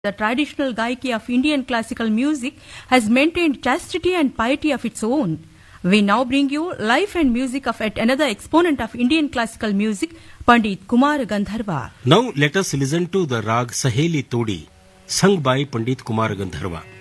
The traditional gaiki of Indian classical music has maintained chastity and piety of its own. We now bring you life and music of yet another exponent of Indian classical music, Pandit Kumar Gandharva. Now let us listen to the rag Saheli Todi, sung by Pandit Kumar Gandharva.